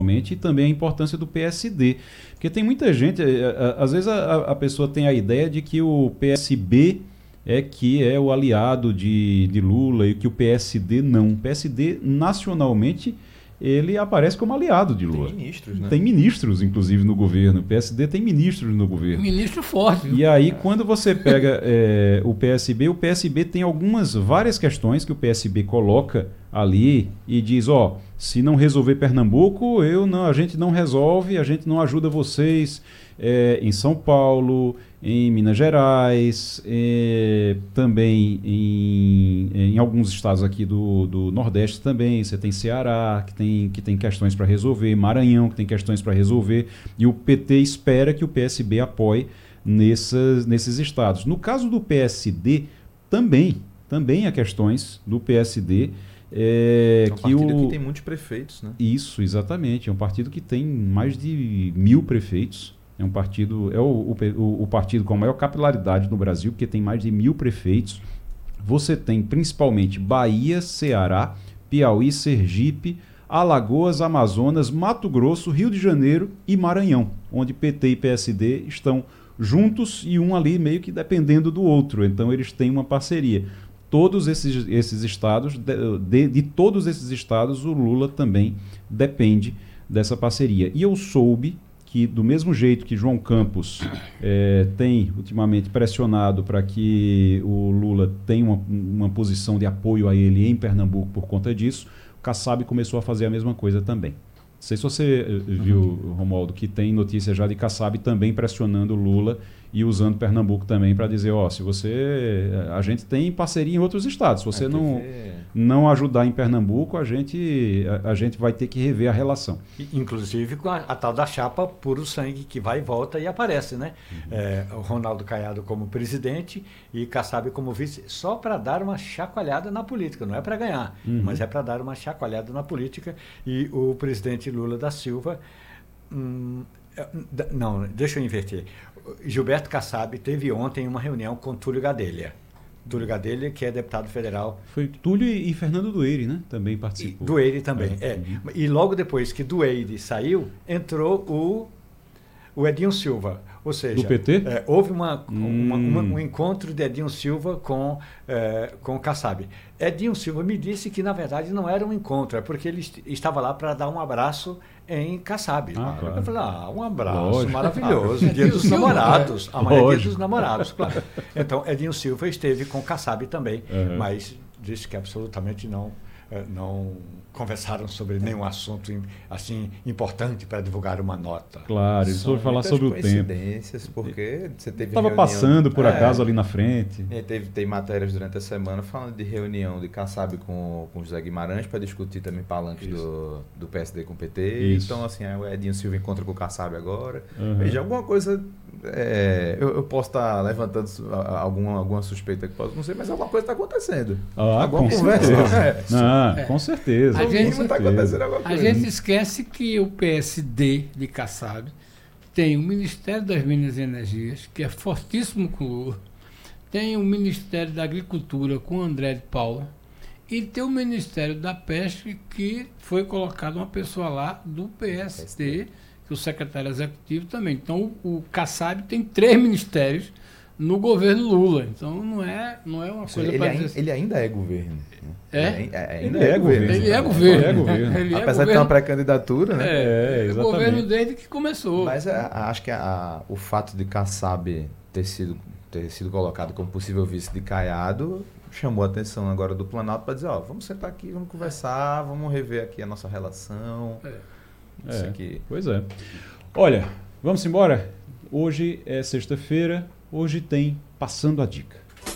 e também a importância do PSD. Porque tem muita gente, às vezes a pessoa tem a ideia de que o PSB que é o aliado de Lula e que o PSD não. O PSD, nacionalmente, ele aparece como aliado de Lula. Tem ministros, né? Tem ministros, inclusive, no governo. O PSD tem ministros no governo. Ministro forte. Viu? E aí, quando você pega o PSB tem várias questões que o PSB coloca ali e diz, se não resolver Pernambuco, a gente não resolve, a gente não ajuda vocês em São Paulo, em Minas Gerais, também em alguns estados aqui do Nordeste também. Você tem Ceará, que tem questões para resolver, Maranhão, que tem questões para resolver, e o PT espera que o PSB apoie nesses estados. No caso do PSD, também há questões do PSD. É um partido que tem muitos prefeitos, né? Isso, exatamente. É um partido que tem mais de 1.000 prefeitos. É um partido, o partido com a maior capilaridade no Brasil, porque tem mais de 1.000 prefeitos. Você tem principalmente Bahia, Ceará, Piauí, Sergipe, Alagoas, Amazonas, Mato Grosso, Rio de Janeiro e Maranhão, onde PT e PSD estão juntos e um ali meio que dependendo do outro. Então eles têm uma parceria. Todos esses estados, de todos esses estados, o Lula também depende dessa parceria. E eu soube que, do mesmo jeito que João Campos tem ultimamente pressionado para que o Lula tenha uma posição de apoio a ele em Pernambuco por conta disso, o Kassab começou a fazer a mesma coisa também. Não sei se você viu, Romualdo, que tem notícia já de Kassab também pressionando o Lula e usando Pernambuco também para dizer, a gente tem parceria em outros estados, se você não ajudar em Pernambuco, a gente vai ter que rever a relação. Inclusive com a tal da chapa puro sangue, que vai e volta e aparece, né? O Ronaldo Caiado como presidente e Kassab como vice, só para dar uma chacoalhada na política, não é para ganhar, mas é para dar uma chacoalhada na política. E o presidente Lula da Silva, não, deixa eu inverter. Gilberto Kassab teve ontem uma reunião com Túlio Gadelha. Túlio Gadelha, que é deputado federal. Foi Túlio e Fernando Dueire, né? Também participou. Dueire também, E logo depois que Dueire saiu, entrou o Edinho Silva. Ou seja, do PT? Houve um encontro de Edinho Silva com Kassab. Edinho Silva me disse que, na verdade, não era um encontro, é porque ele estava lá para dar um abraço em Kassab. Claro. Eu falei, um abraço maravilhoso, Dia dos Namorados. Amanhã é Dia dos Namorados, claro. Então, Edinho Silva esteve com Kassab também, mas disse que absolutamente não conversaram sobre nenhum assunto assim importante para divulgar uma nota. Claro, eles foram falar sobre o tempo. Porque você teve estava passando por acaso ali na frente. Tem matérias durante a semana falando de reunião de Kassab com José Guimarães para discutir também palanques do PSD com o PT. Isso. Então, assim, o Edinho Silva encontra com o Kassab agora. Veja, alguma coisa... eu posso estar levantando alguma suspeita que posso não sei, mas alguma coisa está acontecendo. Com certeza. Com certeza. A gente esquece que o PSD de Kassab tem o Ministério das Minas e Energias, que é fortíssimo com o Lula, tem o Ministério da Agricultura com André de Paula, e tem o Ministério da Pesca, que foi colocado uma pessoa lá do PSD, que o secretário executivo também. Então o Kassab tem 3 ministérios no governo Lula. Então não é uma coisa para dizer... Ele ainda é governo. Ele é governo. Apesar de ter uma pré-candidatura, né? É o governo desde que começou. Mas acho que o fato de Kassab ter sido colocado como possível vice de Caiado chamou a atenção agora do Planalto para dizer, vamos sentar aqui, vamos conversar, vamos rever aqui a nossa relação. Pois é. Olha, vamos embora? Hoje é sexta-feira, hoje tem Passando a Dica.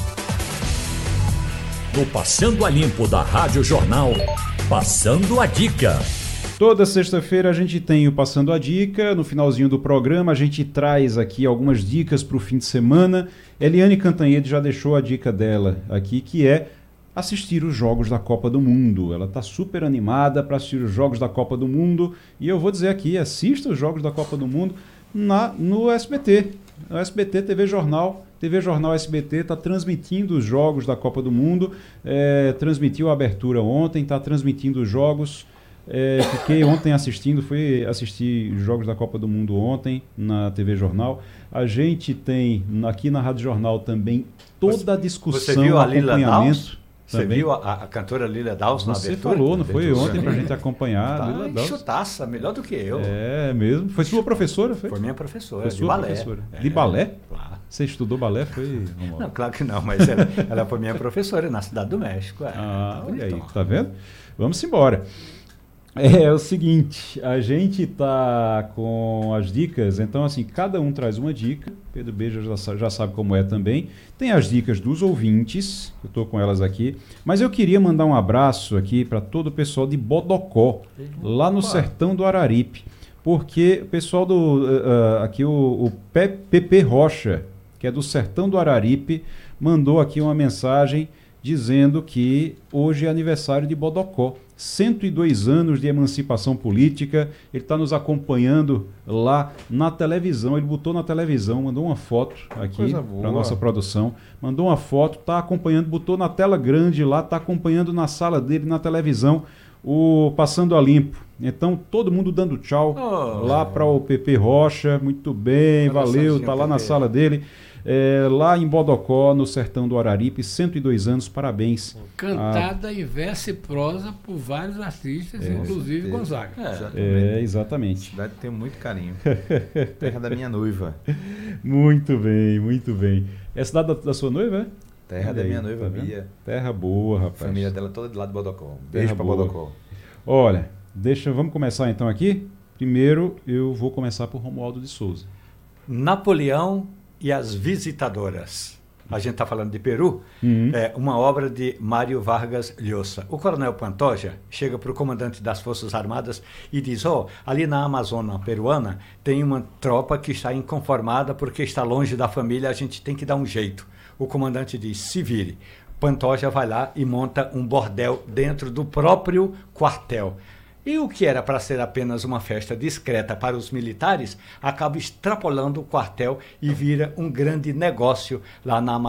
No Passando a Limpo da Rádio Jornal, Passando a Dica. Toda sexta-feira a gente tem o Passando a Dica. No finalzinho do programa a gente traz aqui algumas dicas para o fim de semana. Eliane Cantanhede já deixou a dica dela aqui, que é assistir os jogos da Copa do Mundo. Ela está super animada para assistir os jogos da Copa do Mundo. E eu vou dizer aqui, assista os jogos da Copa do Mundo no SBT. No SBT TV Jornal SBT está transmitindo os jogos da Copa do Mundo. Transmitiu a abertura ontem, está transmitindo os jogos. Fiquei ontem fui assistir jogos da Copa do Mundo ontem na TV Jornal. A gente tem aqui na Rádio Jornal também toda a discussão, você viu a Lila acompanhamento. Você viu a cantora Lila Downs na abertura? Você falou, não foi ontem pra gente acompanhar. Tá, Lila Downs. chutaça, melhor do que eu. É mesmo. Foi sua professora, foi? Foi minha professora, Foi de sua balé. professora. De balé? Claro. Você estudou balé? Foi? Não, claro que não, mas ela foi minha professora na Cidade do México. Olha aí, tá vendo? Vamos embora. É o seguinte, a gente tá com as dicas, então assim, cada um traz uma dica, Pedro Beja já sabe como é também, tem as dicas dos ouvintes, eu tô com elas aqui, mas eu queria mandar um abraço aqui para todo o pessoal de Bodocó, lá no sertão do Araripe, porque o pessoal aqui o PP Rocha, que é do sertão do Araripe, mandou aqui uma mensagem dizendo que hoje é aniversário de Bodocó. 102 anos de emancipação política, ele está nos acompanhando lá na televisão, ele botou na televisão, mandou uma foto aqui para nossa produção, mandou uma foto, está acompanhando, botou na tela grande lá, está acompanhando na sala dele, na televisão, o Passando a Limpo. Então, todo mundo dando tchau lá para o PP Rocha, muito bem, valeu, está lá na sala dele. Lá em Bodocó, no sertão do Araripe, 102 anos, parabéns. Cantada em verso e prosa por vários artistas, inclusive Gonzaga. Exatamente. Cidade tem muito carinho. Terra da minha noiva. Muito bem, muito bem. É a cidade da sua noiva, é? Terra da minha noiva, Bia. Terra boa, rapaz. A família dela toda de lá de Bodocó. Beijo pra Bodocó. Olha, vamos começar então aqui. Primeiro, eu vou começar por Romualdo de Souza. Napoleão e as Visitadoras. A gente está falando de Peru. É uma obra de Mário Vargas Llosa. O coronel Pantoja chega para o comandante das Forças Armadas e diz: ali na Amazônia peruana tem uma tropa que está inconformada porque está longe da família, a gente tem que dar um jeito. O comandante diz: se vire. Pantoja vai lá e monta um bordel dentro do próprio quartel. E o que era para ser apenas uma festa discreta para os militares, acaba extrapolando o quartel e vira um grande negócio lá na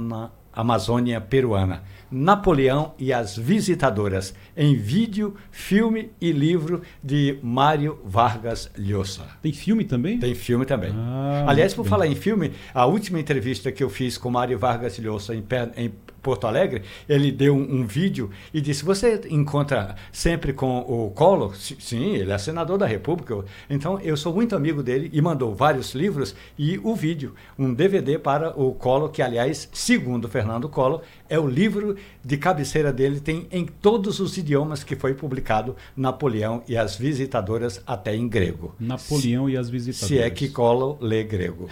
Amazônia peruana. Napoleão e as Visitadoras, em vídeo, filme e livro de Mário Vargas Llosa. Tem filme também? Tem filme também. Aliás, por falar em filme, a última entrevista que eu fiz com Mário Vargas Llosa em Porto Alegre, ele deu um vídeo e disse: você encontra sempre com o Collor? Sim, ele é senador da República. Então, eu sou muito amigo dele e mandou vários livros e o vídeo, um DVD para o Collor, que, aliás, segundo Fernando Collor, é o livro de cabeceira dele, tem em todos os idiomas que foi publicado Napoleão e as Visitadoras, até em grego. Napoleão e as Visitadoras. Se é que Collor lê grego.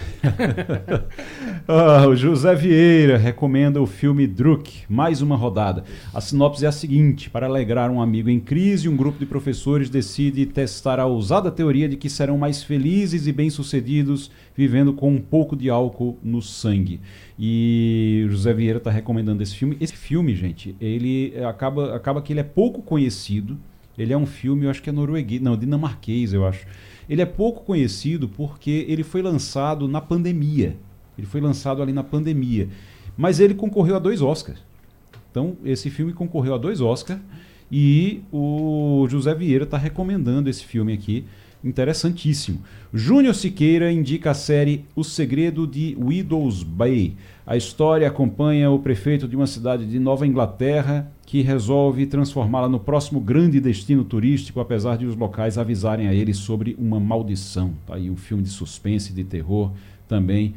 O José Vieira recomenda o filme Druk, mais uma rodada. A sinopse é a seguinte: para alegrar um amigo em crise, um grupo de professores decide testar a ousada teoria de que serão mais felizes e bem-sucedidos vivendo com um pouco de álcool no sangue. E o José Vieira está recomendando esse filme. Esse filme, gente, ele acaba que ele é pouco conhecido. Ele é um filme, eu acho que é norueguês, não, dinamarquês, eu acho. Ele é pouco conhecido porque ele foi lançado na pandemia. Ele foi lançado ali na pandemia. Mas ele concorreu a 2 Oscars. Então, esse filme concorreu a 2 Oscars. E o José Vieira está recomendando esse filme aqui. Interessantíssimo. Júnior Siqueira indica a série O Segredo de Widows Bay. A história acompanha o prefeito de uma cidade de Nova Inglaterra que resolve transformá-la no próximo grande destino turístico, apesar de os locais avisarem a ele sobre uma maldição. Tá aí um filme de suspense, de terror também,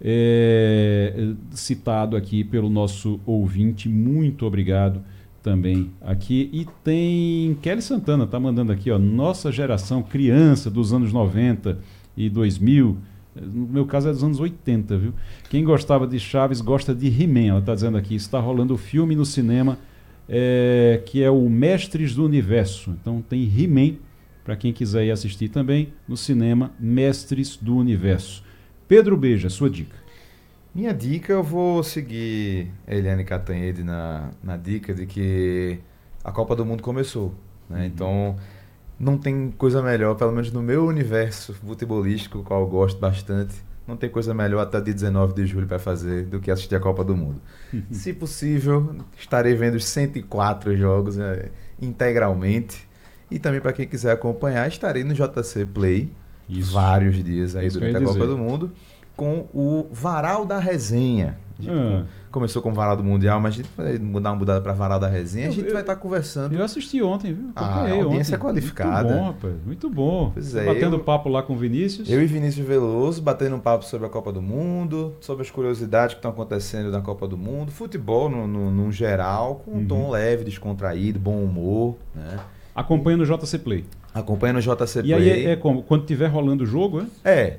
citado aqui pelo nosso ouvinte. Muito obrigado também aqui. E tem Kelly Santana, tá mandando aqui, nossa geração criança dos anos 90 e 2000, no meu caso é dos anos 80, viu? Quem gostava de Chaves gosta de He-Man. Ela tá dizendo aqui, está rolando o filme no cinema, que é o Mestres do Universo. Então tem He-Man, para quem quiser ir assistir também, no cinema, Mestres do Universo. Pedro Beja, sua dica. Minha dica, eu vou seguir Eliane Catanhede na dica de que a Copa do Mundo começou, né? Então, não tem coisa melhor, pelo menos no meu universo futebolístico, qual eu gosto bastante, não tem coisa melhor até dia 19 de julho para fazer do que assistir a Copa do Mundo. Se possível, estarei vendo os 104 jogos integralmente E também para quem quiser acompanhar, estarei no JC Play vários dias aí Isso durante a Copa do Mundo com o Varal da Resenha. Começou com o Varal do Mundial, mas a gente vai dar uma mudada para Varal da Resenha. A gente vai estar conversando. Eu assisti ontem, viu? A audiência qualificada. Muito bom, rapaz. Muito bom. Pois é, batendo papo lá com o Vinícius. Eu e Vinícius Veloso batendo um papo sobre a Copa do Mundo, sobre as curiosidades que estão acontecendo na Copa do Mundo, futebol no geral, com um tom leve, descontraído, bom humor, né? Acompanha no JC Play. Acompanha no JC Play. E aí é como? Quando estiver rolando o jogo,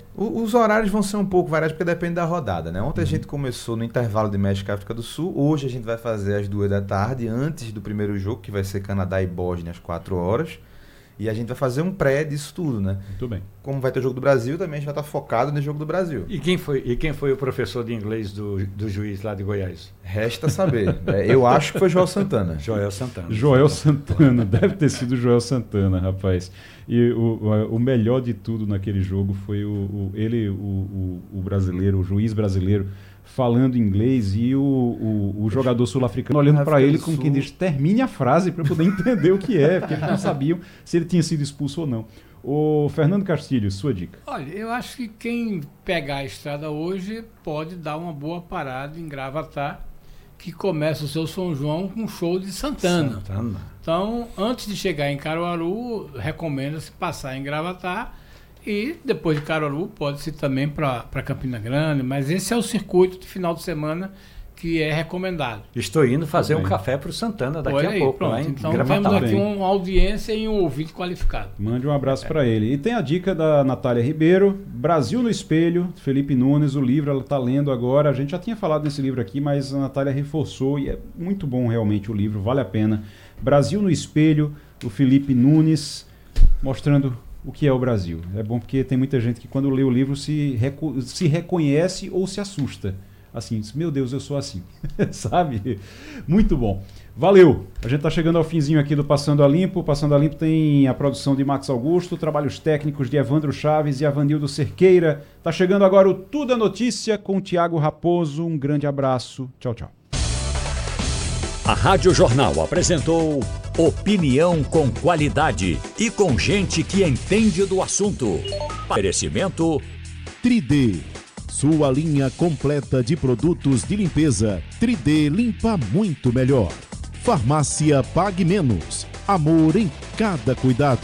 os horários vão ser um pouco variados, porque depende da rodada, né? Ontem a gente começou no intervalo de México e África do Sul. Hoje a gente vai fazer às 14h, antes do primeiro jogo, que vai ser Canadá e Bósnia às 4h. E a gente vai fazer um pré disso tudo, né? Muito bem. Como vai ter o jogo do Brasil, também a gente vai estar focado no jogo do Brasil. E quem foi o professor de inglês do juiz lá de Goiás? Resta saber. Eu acho que foi Joel Santana. Joel Santana. Joel Santana. Deve ter sido o Joel Santana, rapaz. E o melhor de tudo naquele jogo foi o brasileiro, o juiz brasileiro, falando inglês e o jogador sul-africano olhando para ele como quem diz, termine a frase para poder entender o que é, porque eles não sabiam se ele tinha sido expulso ou não. O Fernando Castilho, sua dica. Olha, eu acho que quem pegar a estrada hoje pode dar uma boa parada em Gravatá, que começa o seu São João com um show de Santana. Então, antes de chegar em Caruaru, recomenda-se passar em Gravatá. E depois de Caruaru pode-se também para Campina Grande, mas esse é o circuito de final de semana que é recomendado. Estou indo fazer um café para o Santana daqui a pouco. Pronto. Lá em então Gravatá. temos aqui uma audiência e um ouvinte qualificado. Mande um abraço para ele. E tem a dica da Natália Ribeiro, Brasil no Espelho, Felipe Nunes, o livro, ela está lendo agora. A gente já tinha falado nesse livro aqui, mas a Natália reforçou e é muito bom realmente o livro, vale a pena. Brasil no Espelho, o Felipe Nunes, mostrando o que é o Brasil. É bom porque tem muita gente que quando lê o livro se reconhece ou se assusta. Assim, diz, meu Deus, eu sou assim. Sabe? Muito bom. Valeu! A gente está chegando ao finzinho aqui do Passando a Limpo. O Passando a Limpo tem a produção de Max Augusto, trabalhos técnicos de Evandro Chaves e Avanildo Cerqueira. Está chegando agora o Tudo é Notícia com o Tiago Raposo. Um grande abraço. Tchau, tchau. A Rádio Jornal apresentou opinião com qualidade e com gente que entende do assunto. Oferecimento 3D, sua linha completa de produtos de limpeza. 3D limpa muito melhor. Farmácia Pague Menos, amor em cada cuidado.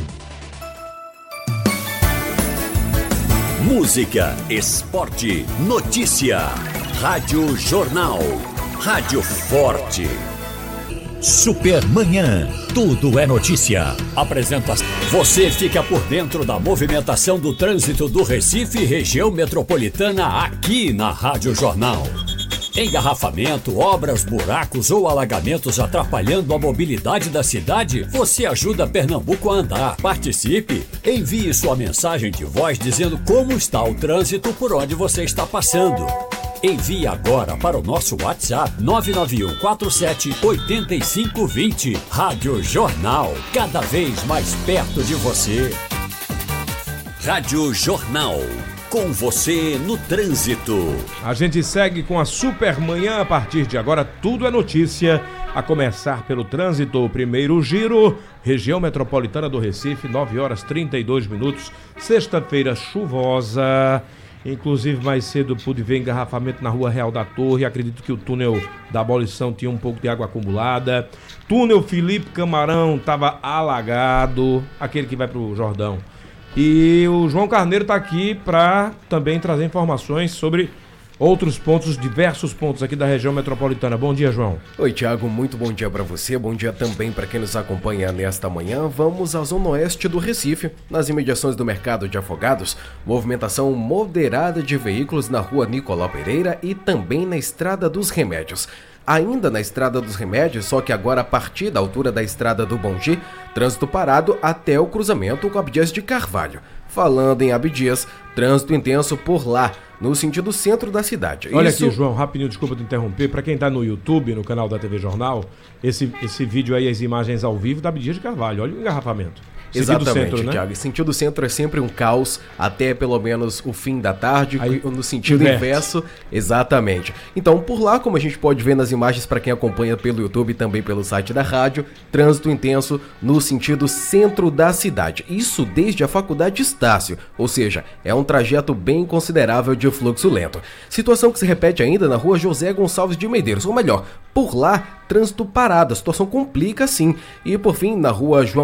música, esporte, notícia. Rádio Jornal. Rádio Forte. Supermanhã. Tudo é notícia. Apresentação. Você fica por dentro da movimentação do trânsito do Recife e região metropolitana aqui na Rádio Jornal. Engarrafamento, obras, buracos ou alagamentos atrapalhando a mobilidade da cidade? Você ajuda Pernambuco a andar. Participe. Envie sua mensagem de voz dizendo como está o trânsito por onde você está passando. Envie agora para o nosso WhatsApp 991 47 8520. Rádio Jornal, cada vez mais perto de você. Rádio Jornal, com você no trânsito. A gente segue com a Supermanhã. A partir de agora, tudo é notícia. A começar pelo trânsito, o primeiro giro, região metropolitana do Recife, 9h32. Sexta-feira chuvosa. Inclusive, mais cedo pude ver engarrafamento na Rua Real da Torre. Acredito que o túnel da Abolição tinha um pouco de água acumulada. Túnel Felipe Camarão estava alagado, aquele que vai para o Jordão. E o João Carneiro está aqui para também trazer informações sobre outros pontos, diversos pontos aqui da região metropolitana. Bom dia, João. Oi, Thiago, muito bom dia para você, bom dia também para quem nos acompanha nesta manhã. Vamos à zona oeste do Recife, nas imediações do Mercado de Afogados, movimentação moderada de veículos na rua Nicolau Pereira e também na Estrada dos Remédios. Ainda na Estrada dos Remédios, só que agora a partir da altura da Estrada do Bongi, trânsito parado até o cruzamento com Abdias de Carvalho. Falando em Abdias, trânsito intenso por lá, no sentido centro da cidade. Olha aqui, João, rapidinho, desculpa te interromper. Para quem está no YouTube, no canal da TV Jornal, esse vídeo aí, as imagens ao vivo da Abdias de Carvalho. Olha o engarrafamento. Sentido centro, né? Thiago. Sentido centro é sempre um caos, até pelo menos o fim da tarde, Aí, no sentido inverte. inverso. Exatamente. Então, por lá, como a gente pode ver nas imagens para quem acompanha pelo YouTube e também pelo site da rádio, trânsito intenso no sentido centro da cidade. Isso desde a Faculdade Estácio, ou seja, é um trajeto bem considerável de fluxo lento. Situação que se repete ainda na rua José Gonçalves de Medeiros, ou melhor, por lá, trânsito parado, a situação complica sim. E por fim, na rua João